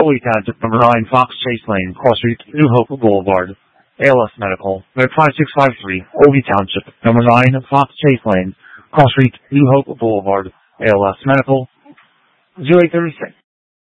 Coley Township, number 9, Fox Chase Lane, Cross Street, New Hope Boulevard. ALS Medical, number 5653, Coley Township, number 9, Fox Chase Lane, Cross Street, New Hope Boulevard. ALS Medical, 0836.